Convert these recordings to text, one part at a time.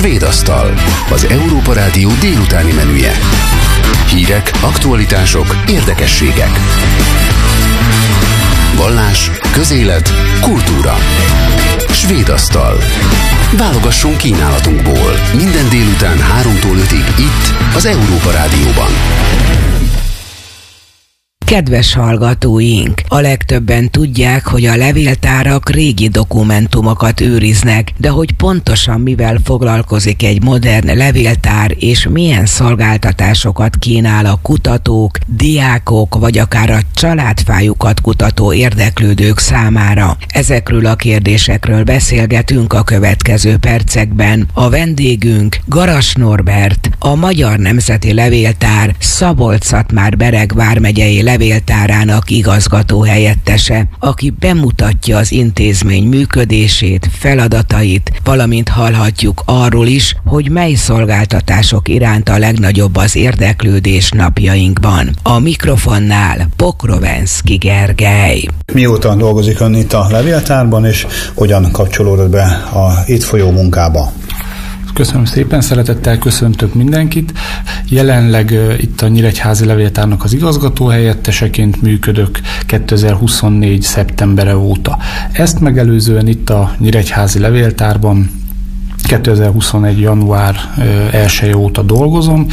Svédasztal, az Európa Rádió délutáni menüje. Hírek, aktualitások, érdekességek. Vallás, közélet, kultúra. Svédasztal. Válogassunk kínálatunkból. Minden délután 3-tól 5-ig itt, az Európa Rádióban. Kedves hallgatóink! A legtöbben tudják, hogy a levéltárak régi dokumentumokat őriznek, de hogy pontosan mivel foglalkozik egy modern levéltár, és milyen szolgáltatásokat kínál a kutatók, diákok, vagy akár a családfájukat kutató érdeklődők számára. Ezekről a kérdésekről beszélgetünk a következő percekben. A vendégünk Garas Norbert, a Magyar Nemzeti Levéltár Szabolcs-Szatmár-Bereg vármegyei levéltárának igazgató helyettese, aki bemutatja az intézmény működését, feladatait, valamint hallhatjuk arról is, hogy mely szolgáltatások iránt a legnagyobb az érdeklődés napjainkban. A mikrofonnál Pokrovenszky Gergely. Mióta dolgozik ön itt a levéltárban, és hogyan kapcsolódott be a itt folyó munkába? Köszönöm szépen, szeretettel köszöntök mindenkit. Jelenleg itt a Nyíregyházi Levéltárnak az igazgató helyetteseként működök 2024. szeptembere óta. Ezt megelőzően itt a Nyíregyházi Levéltárban 2021. január 1 óta dolgozom.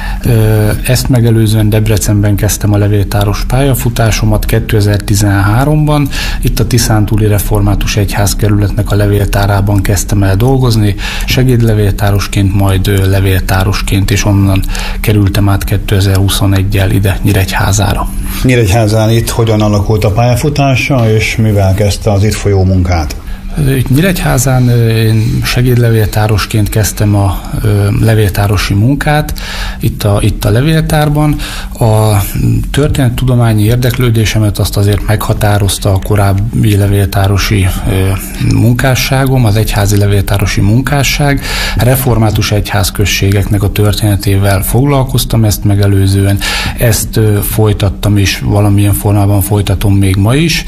Ezt megelőzően Debrecenben kezdtem a levéltáros pályafutásomat 2013-ban. Itt a Tiszántúli Református Egyházkerületnek a levéltárában kezdtem el dolgozni, segédlevéltárosként, majd levéltárosként, és onnan kerültem át 2021-jel ide Nyíregyházára. Nyíregyházán itt hogyan alakult a pályafutása, és mivel kezdte az itt folyó munkát? Itt Nyíregyházán én segédlevéltárosként kezdtem a levéltárosi munkát, itt a levéltárban. A történettudományi érdeklődésemet azt azért meghatározta a korábbi levéltárosi munkásságom, az egyházi levéltárosi munkásság. Református egyházközségeknek a történetével foglalkoztam, ezt megelőzően. Ezt folytattam, és valamilyen formában folytatom még ma is.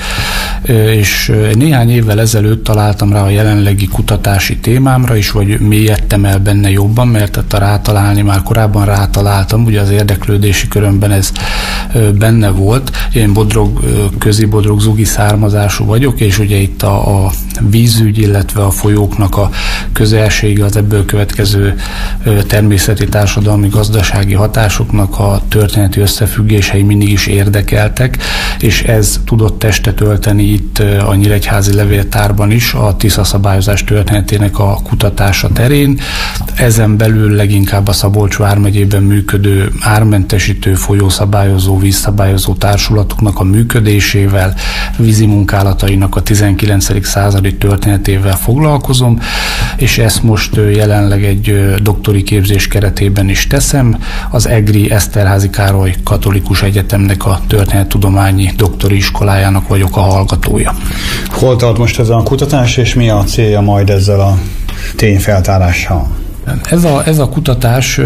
És néhány évvel ezelőtt találtam rá a jelenlegi kutatási témámra is, vagy mélyedtem el benne jobban, mert rátalálni már korábban rátaláltam, ugye az érdeklődési körömben ez benne volt. Én Közibodrog-Zugi származású vagyok, és ugye itt a vízügy, illetve a folyóknak a közelsége, az ebből következő természeti, társadalmi, gazdasági hatásoknak a történeti összefüggései mindig is érdekeltek, és ez tudott testet ölteni itt a Nyíregyházi Levéltárban is a Tisza szabályozás történetének a kutatása terén. Ezen belül leginkább a Szabolcs vármegyében működő ármentesítő, folyószabályozó, vízszabályozó társulatoknak a működésével, vízi munkálatainak a 19. századi történetével foglalkozom, és ezt most jelenleg egy doktori képzés keretében is teszem. Az EGRI Eszterházy Károly Katolikus Egyetemnek a történettudományi doktori iskolájának vagyok a hallgatója. Hol tart most ez a kutatás, és mi a célja majd ezzel a tényfeltárással? Ez a kutatás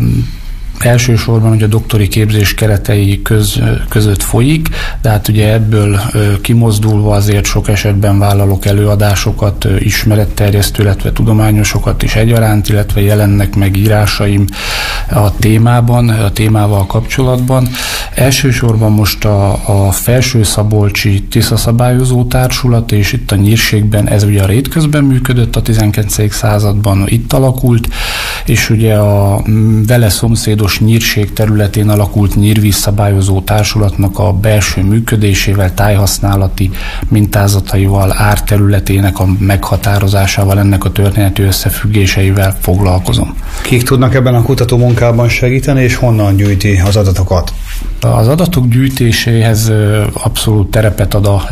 elsősorban ugye a doktori képzés keretei között folyik, de hát ugye ebből kimozdulva azért sok esetben vállalok előadásokat, ismeretterjesztő, illetve tudományosokat is egyaránt, illetve jelennek meg írásaim a témával kapcsolatban. Elsősorban most a Felső-Szabolcsi Tisza szabályozó társulat, és itt a Nyírségben, ez ugye a Rétközben működött a 19. században, itt alakult, és ugye a vele szomszédos Nyírség területén alakult Nyírvízszabályozó társulatnak a belső működésével, tájhasználati mintázataival, árterületének a meghatározásával, ennek a történeti összefüggéseivel foglalkozom. Kik tudnak ebben a kutató munkában segíteni, és honnan gyűjti az adatokat? Az adatok gyűjtéséhez abszolút terepet ad a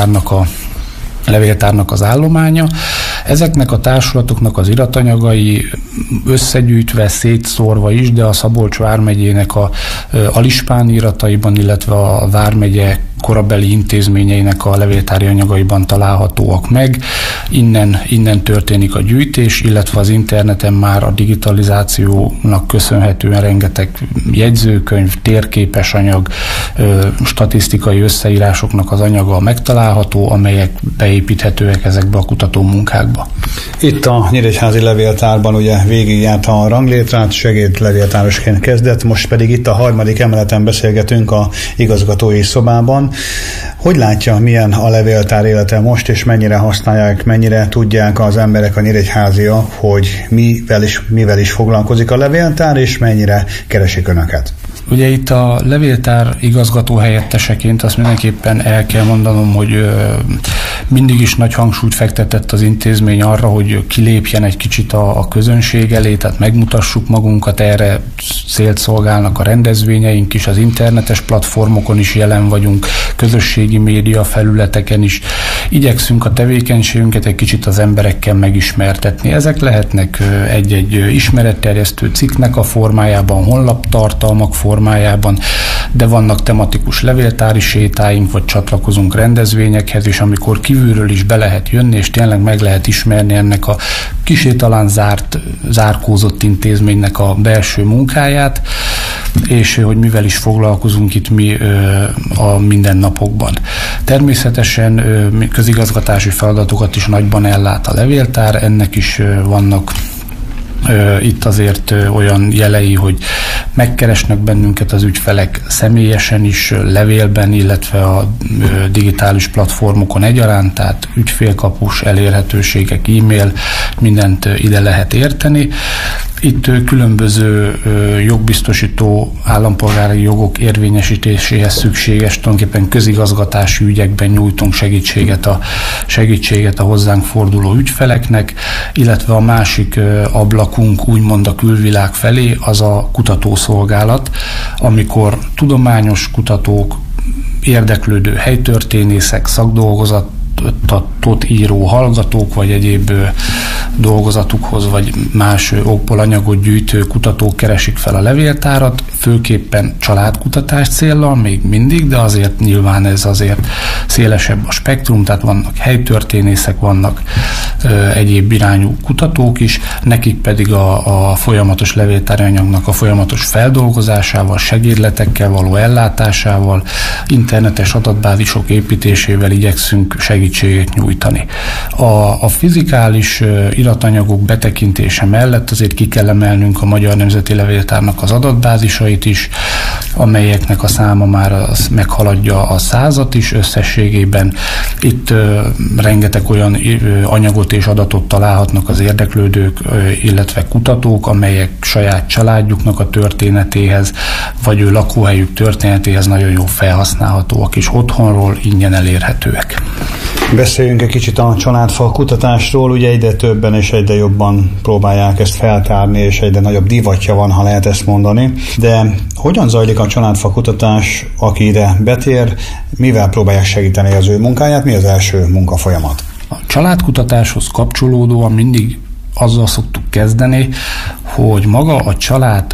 levéltárnak az állománya. Ezeknek a társulatoknak az iratanyagai összegyűjtve, szétszórva is, de a Szabolcs vármegyének a alispán irataiban, illetve a vármegye korabeli intézményeinek a levéltári anyagaiban találhatóak meg. Innen történik a gyűjtés, illetve az interneten már a digitalizációnak köszönhetően rengeteg jegyzőkönyv, térképes anyag, statisztikai összeírásoknak az anyaga megtalálható, amelyek beépíthetőek ezekbe a kutatómunkákba. Itt a Nyíregyházi Levéltárban ugye végigjárt a ranglétrát, segédlevéltárosként kezdett, most pedig itt a 3. emeleten beszélgetünk a igazgatói szobában. Hogy látja, milyen a levéltár élete most, és mennyire használják, mennyire tudják az emberek, a nyíregyháziak, hogy mivel is foglalkozik a levéltár, és mennyire keresik önöket? Ugye itt a levéltár igazgató helyetteseként azt mindenképpen el kell mondanom, hogy mindig is nagy hangsúlyt fektetett az intézmény arra, hogy kilépjen egy kicsit a közönség elé, tehát megmutassuk magunkat, erre célt szolgálnak a rendezvényeink is, az internetes platformokon is jelen vagyunk, közösségi média felületeken is. Igyekszünk a tevékenységünket egy kicsit az emberekkel megismertetni. Ezek lehetnek egy-egy ismeretterjesztő cikknek a formájában, honlaptartalmak formájában, de vannak tematikus levéltári sétáink, vagy csatlakozunk rendezvényekhez, és amikor kívülről is be lehet jönni, és tényleg meg lehet ismerni ennek a kissé talán zárkózott intézménynek a belső munkáját, és hogy mivel is foglalkozunk itt mi a mindennapokban. Természetesen közigazgatási feladatokat is nagyban ellát a levéltár, ennek is vannak itt azért olyan jelei, hogy megkeresnek bennünket az ügyfelek személyesen is, levélben, illetve a digitális platformokon egyaránt, tehát ügyfélkapus, elérhetőségek, e-mail, mindent ide lehet érteni. Itt különböző jogbiztosító állampolgári jogok érvényesítéséhez szükséges, tulajdonképpen közigazgatási ügyekben nyújtunk segítséget a hozzánk forduló ügyfeleknek, illetve a másik ablakunk úgymond a külvilág felé, az a kutatószolgálat, amikor tudományos kutatók, érdeklődő helytörténészek, szakdolgozatot író hallgatók, vagy egyéb dolgozatukhoz, vagy más okból anyagot gyűjtő kutatók keresik fel a levéltárat, főképpen családkutatás céllal még mindig, de azért nyilván ez azért szélesebb a spektrum, tehát vannak helytörténészek, vannak egyéb irányú kutatók is, nekik pedig a folyamatos levéltári anyagnak a folyamatos feldolgozásával, segédletekkel való ellátásával, internetes adatbázisok építésével igyekszünk segítséget nyújtani. A fizikális iratanyagok betekintése mellett azért ki kell emelnünk a Magyar Nemzeti Levéltárnak az adatbázisait is, amelyeknek a száma már meghaladja a 100-at is összességében. Itt rengeteg olyan anyagot és adatot találhatnak az érdeklődők, illetve kutatók, amelyek saját családjuknak a történetéhez, vagy ő lakóhelyük történetéhez nagyon jól felhasználhatóak, és otthonról ingyen elérhetőek. Beszéljünk egy kicsit a családfa kutatásról, ugye egyre többen és egyre jobban próbálják ezt feltárni, és egyre nagyobb divatja van, ha lehet ezt mondani. De hogyan zajlik a családfa kutatás, aki ide betér, mivel próbálják segíteni az ő munkáját, mi az első munkafolyamat? A családkutatáshoz kapcsolódóan mindig azzal szoktuk kezdeni, hogy maga a család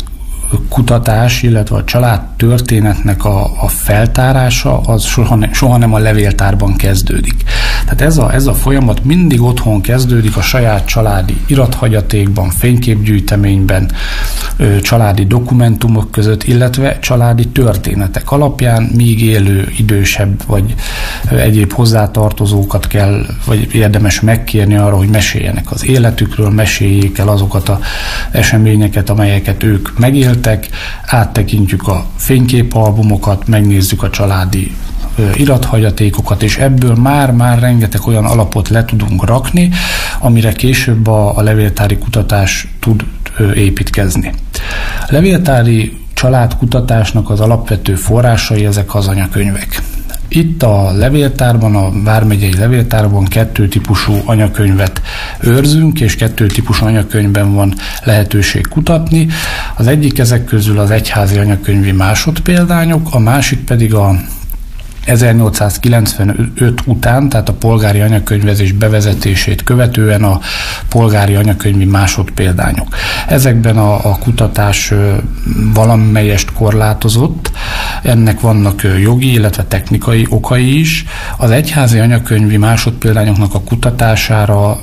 kutatás, illetve a család történetnek a feltárása az soha nem a levéltárban kezdődik. Tehát ez a folyamat mindig otthon kezdődik, a saját családi irathagyatékban, fényképgyűjteményben, családi dokumentumok között, illetve családi történetek alapján, míg élő, idősebb vagy egyéb hozzátartozókat kell, vagy érdemes megkérni arra, hogy meséljenek az életükről, meséljék el azokat az eseményeket, amelyeket ők megéltek, áttekintjük a fényképalbumokat, megnézzük a családi irathagyatékokat, és ebből már rengeteg olyan alapot le tudunk rakni, amire később a levéltári kutatás tud építkezni. A levéltári családkutatásnak az alapvető forrásai ezek az anyakönyvek. Itt a levéltárban, a vármegyei levéltárban 2 típusú anyakönyvet őrzünk, és 2 típusú anyakönyvben van lehetőség kutatni. Az egyik ezek közül az egyházi anyakönyvi másodpéldányok, a másik pedig 1895 után, tehát a polgári anyakönyvezés bevezetését követően a polgári anyakönyvi másodpéldányok. Ezekben a kutatás valamelyest korlátozott, ennek vannak jogi, illetve technikai okai is. Az egyházi anyakönyvi másodpéldányoknak a kutatására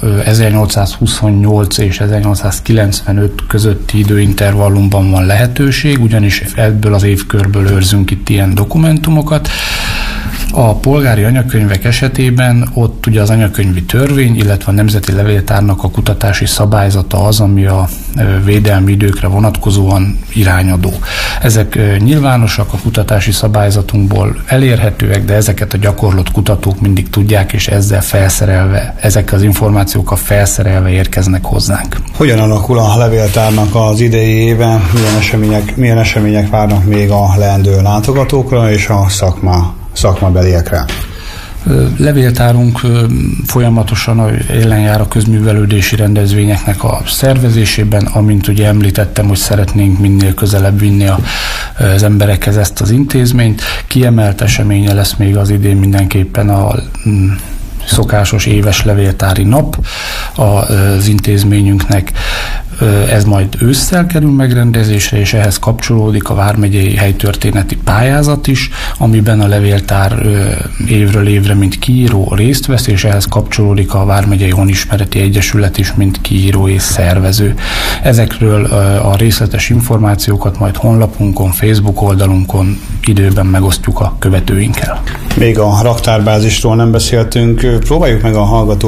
1828 és 1895 közötti időintervallumban van lehetőség, ugyanis ebből az évkörből őrzünk itt ilyen dokumentumokat. A polgári anyakönyvek esetében ott ugye az anyakönyvi törvény, illetve a Nemzeti Levéltárnak a kutatási szabályzata az, ami a védelmi időkre vonatkozóan irányadó. Ezek nyilvánosak, a kutatási szabályzatunkból elérhetőek, de ezeket a gyakorlott kutatók mindig tudják, és ezzel felszerelve, ezek az információkkal felszerelve érkeznek hozzánk. Hogyan alakul a levéltárnak az idei éve? Milyen események várnak még a leendő látogatókra és a szakmabeliekre? Levéltárunk folyamatosan élen jár a közművelődési rendezvényeknek a szervezésében, amint ugye említettem, hogy szeretnénk minél közelebb vinni az emberekhez ezt az intézményt. Kiemelt eseménye lesz még az idén mindenképpen a szokásos éves levéltári nap az intézményünknek. Ez majd ősszel kerül megrendezésre, és ehhez kapcsolódik a vármegyei helytörténeti pályázat is, amiben a levéltár évről évre mint kiíró részt vesz, és ehhez kapcsolódik a Vármegyei Honismereti Egyesület is, mint kiíró és szervező. Ezekről a részletes információkat majd honlapunkon, Facebook oldalunkon időben megosztjuk a követőinkkel. Még a raktárbázisról nem beszéltünk, próbáljuk meg a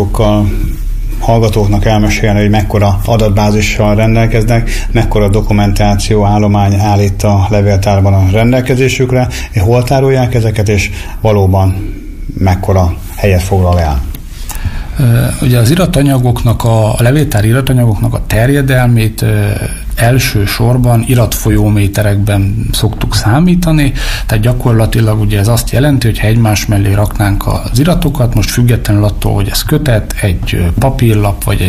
hallgatóknak elmesélni, hogy mekkora adatbázissal rendelkeznek, mekkora dokumentáció állomány áll itt a levéltárban a rendelkezésükre, hol tárolják ezeket, és valóban mekkora helyet foglal el. Ugye az iratanyagoknak, a levéltári iratanyagoknak a terjedelmét elsősorban iratfolyóméterekben szoktuk számítani, tehát gyakorlatilag ugye ez azt jelenti, hogy ha egymás mellé raknánk az iratokat, most függetlenül attól, hogy ez kötet, egy papírlap vagy egy